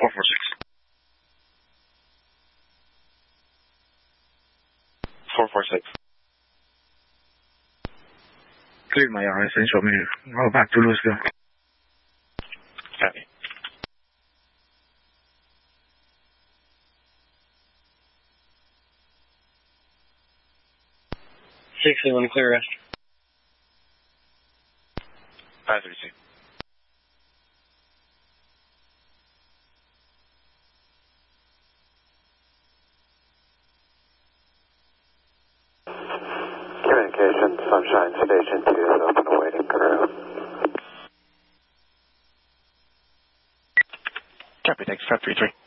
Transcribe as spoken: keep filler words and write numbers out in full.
four four six. four four six. Cleared my R S and show me. Roll back to Louisville. Copy. six eight one, clear rest. five three two. Communication, Sunshine Station two is open, awaiting crew. Copy, thanks. five three three.